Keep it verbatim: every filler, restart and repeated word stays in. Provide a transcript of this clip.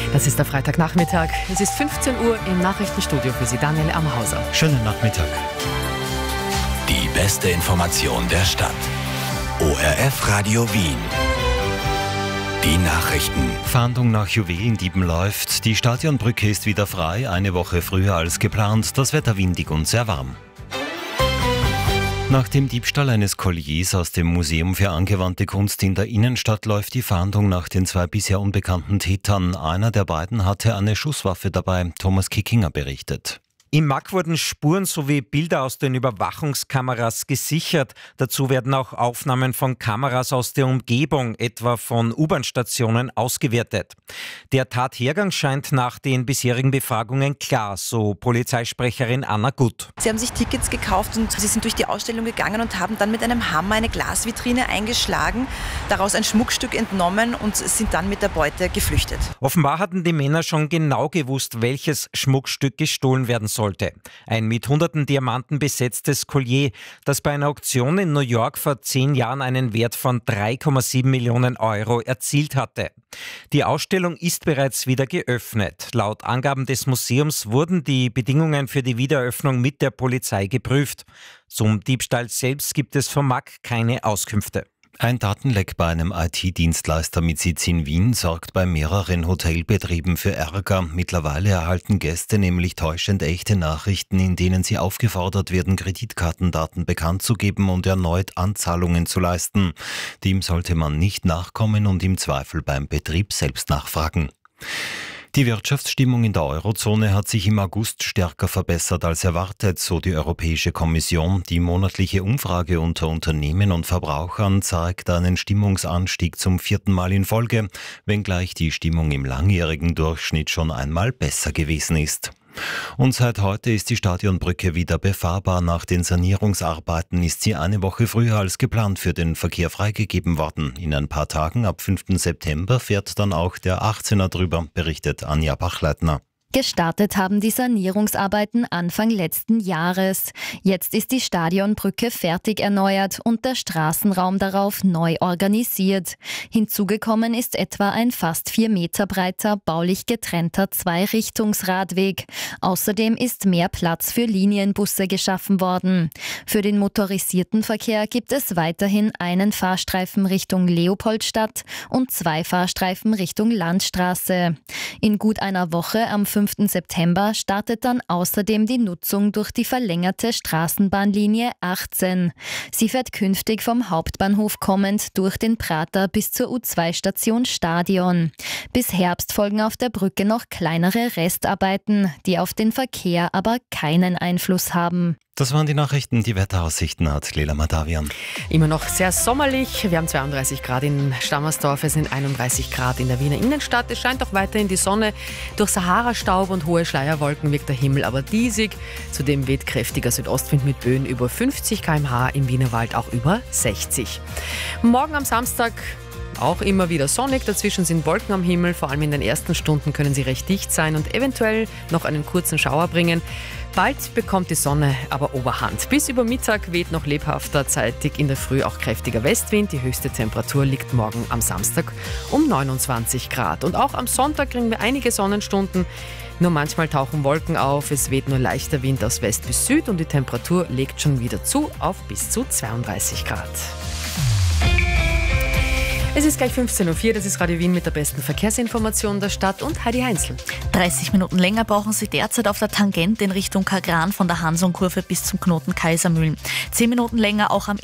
Das ist der Freitagnachmittag. Es ist fünfzehn Uhr im Nachrichtenstudio für Sie, Daniel Amhauser. Schönen Nachmittag. Die beste Information der Stadt. O R F Radio Wien. Die Nachrichten. Fahndung nach Juwelendieben läuft. Die Stadionbrücke ist wieder frei, eine Woche früher als geplant. Das Wetter windig und sehr warm. Nach dem Diebstahl eines Kolliers aus dem Museum für angewandte Kunst in der Innenstadt läuft die Fahndung nach den zwei bisher unbekannten Tätern. Einer der beiden hatte eine Schusswaffe dabei. Thomas Kickinger berichtet. Im M A K wurden Spuren sowie Bilder aus den Überwachungskameras gesichert. Dazu werden auch Aufnahmen von Kameras aus der Umgebung, etwa von U-Bahn-Stationen, ausgewertet. Der Tathergang scheint nach den bisherigen Befragungen klar, so Polizeisprecherin Anna Gut. Sie haben sich Tickets gekauft und sie sind durch die Ausstellung gegangen und haben dann mit einem Hammer eine Glasvitrine eingeschlagen, daraus ein Schmuckstück entnommen und sind dann mit der Beute geflüchtet. Offenbar hatten die Männer schon genau gewusst, welches Schmuckstück gestohlen werden soll. sollte. Ein mit hunderten Diamanten besetztes Collier, das bei einer Auktion in New York vor zehn Jahren einen Wert von drei Komma sieben Millionen Euro erzielt hatte. Die Ausstellung ist bereits wieder geöffnet. Laut Angaben des Museums wurden die Bedingungen für die Wiedereröffnung mit der Polizei geprüft. Zum Diebstahl selbst gibt es vom M A K keine Auskünfte. Ein Datenleck bei einem I T-Dienstleister mit Sitz in Wien sorgt bei mehreren Hotelbetrieben für Ärger. Mittlerweile erhalten Gäste nämlich täuschend echte Nachrichten, in denen sie aufgefordert werden, Kreditkartendaten bekannt zu geben und erneut Anzahlungen zu leisten. Dem sollte man nicht nachkommen und im Zweifel beim Betrieb selbst nachfragen. Die Wirtschaftsstimmung in der Eurozone hat sich im August stärker verbessert als erwartet, so die Europäische Kommission. Die monatliche Umfrage unter Unternehmen und Verbrauchern zeigt einen Stimmungsanstieg zum vierten Mal in Folge, wenngleich die Stimmung im langjährigen Durchschnitt schon einmal besser gewesen ist. Und seit heute ist die Stadionbrücke wieder befahrbar. Nach den Sanierungsarbeiten ist sie eine Woche früher als geplant für den Verkehr freigegeben worden. In ein paar Tagen, ab fünften September, fährt dann auch der achtzehner drüber, berichtet Anja Bachleitner. Gestartet haben die Sanierungsarbeiten Anfang letzten Jahres. Jetzt ist die Stadionbrücke fertig erneuert und der Straßenraum darauf neu organisiert. Hinzugekommen ist etwa ein fast vier Meter breiter, baulich getrennter Zweirichtungsradweg. Außerdem ist mehr Platz für Linienbusse geschaffen worden. Für den motorisierten Verkehr gibt es weiterhin einen Fahrstreifen Richtung Leopoldstadt und zwei Fahrstreifen Richtung Landstraße. In gut einer Woche am fünften September startet dann außerdem die Nutzung durch die verlängerte Straßenbahnlinie achtzehn. Sie fährt künftig vom Hauptbahnhof kommend durch den Prater bis zur U zwei Station Stadion. Bis Herbst folgen auf der Brücke noch kleinere Restarbeiten, die auf den Verkehr aber keinen Einfluss haben. Das waren die Nachrichten. Die Wetteraussichten hat Lela Madavian. Immer noch sehr sommerlich. Wir haben zweiunddreißig Grad in Stammersdorf, es sind einunddreißig Grad in der Wiener Innenstadt. Es scheint auch weiterhin die Sonne. Durch Sahara-Staub und hohe Schleierwolken wirkt der Himmel aber diesig. Zudem weht kräftiger Südostwind mit Böen über fünfzig Kilometer pro Stunde, im Wienerwald auch über sechzig. Morgen am Samstag auch immer wieder sonnig, dazwischen sind Wolken am Himmel, vor allem in den ersten Stunden können sie recht dicht sein und eventuell noch einen kurzen Schauer bringen. Bald bekommt die Sonne aber Oberhand. Bis über Mittag weht noch lebhafter, zeitig in der Früh auch kräftiger Westwind. Die höchste Temperatur liegt morgen am Samstag um neunundzwanzig Grad. Und auch am Sonntag kriegen wir einige Sonnenstunden. Nur manchmal tauchen Wolken auf, es weht nur leichter Wind aus West bis Süd und die Temperatur legt schon wieder zu auf bis zu zweiunddreißig Grad. Es ist gleich fünfzehn Uhr vier, das ist Radio Wien mit der besten Verkehrsinformation der Stadt und Heidi Heinzl. dreißig Minuten länger brauchen Sie derzeit auf der Tangente in Richtung Kagran von der Hansonkurve bis zum Knoten Kaisermühlen. zehn Minuten länger auch am